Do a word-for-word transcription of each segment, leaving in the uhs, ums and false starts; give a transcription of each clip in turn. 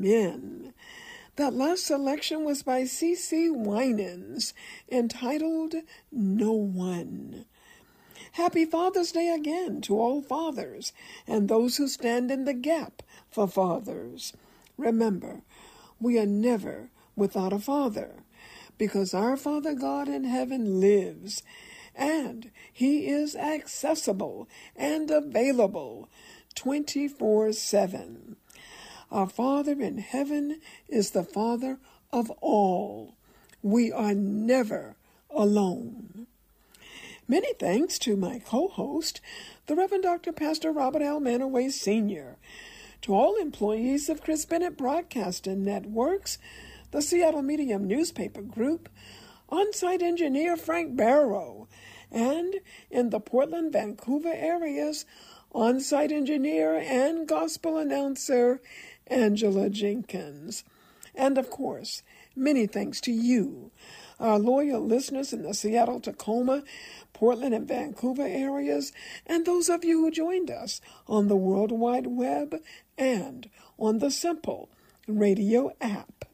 Amen. That last selection was by C C Winans, entitled No One. Happy Father's Day again to all fathers and those who stand in the gap for fathers. Remember, we are never without a father, because our Father God in heaven lives, and he is accessible and available twenty-four seven. Our Father in heaven is the Father of all. We are never alone. Many thanks to my co-host, the Reverend Doctor Pastor Robert L. Manaway Senior, to all employees of Chris Bennett Broadcasting Networks, the Seattle Medium Newspaper Group, on-site engineer Frank Barrow, and in the Portland, Vancouver areas, on-site engineer and gospel announcer Angela Jenkins. And of course, many thanks to you, our loyal listeners in the Seattle, Tacoma, Portland, and Vancouver areas, and those of you who joined us on the World Wide Web and on the Simple Radio app.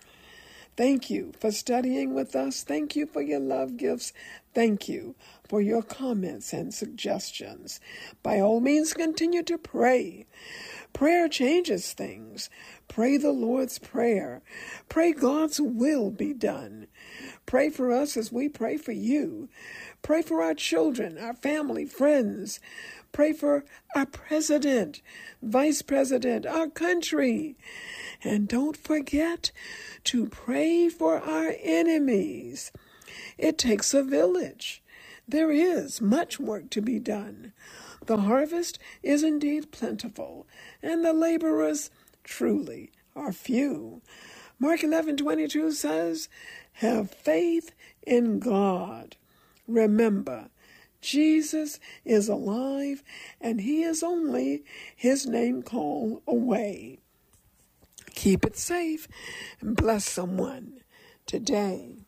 Thank you for studying with us. Thank you for your love gifts. Thank you for your comments and suggestions. By all means, continue to pray. Prayer changes things. Pray the Lord's Prayer. Pray God's will be done. Pray for us as we pray for you. Pray for our children, our family, friends. Pray for our president, vice president, our country. And don't forget to pray for our enemies. It takes a village. There is much work to be done. The harvest is indeed plentiful, and the laborers truly are few. Mark eleven twenty-two says, have faith in God. Remember, Jesus is alive, and he is only his name call away. Keep it safe and bless someone today.